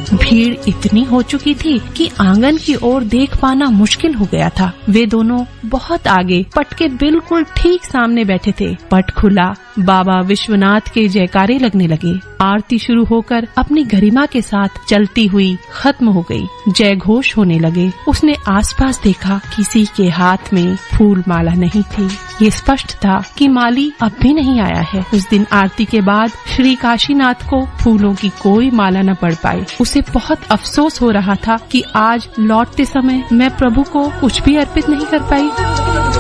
भीड़ इतनी हो चुकी थी कि आंगन की ओर देख पाना मुश्किल हो गया था। वे दोनों बहुत आगे पट के बिल्कुल ठीक सामने बैठे थे। पट खुला, बाबा विश्वनाथ के जयकारे लगने लगे। आरती शुरू होकर अपनी गरिमा के साथ चलती हुई खत्म हो गई। जय घोष होने लगे। उसने आसपास देखा, किसी के हाथ में फूल माला नहीं थी। ये स्पष्ट था कि माली अब भी नहीं आया है। उस दिन आरती के बाद श्री काशीनाथ को फूलों की कोई माला न पड़ पाई। उसे बहुत अफसोस हो रहा था कि आज लौटते समय मैं प्रभु को कुछ भी अर्पित नहीं कर पाई।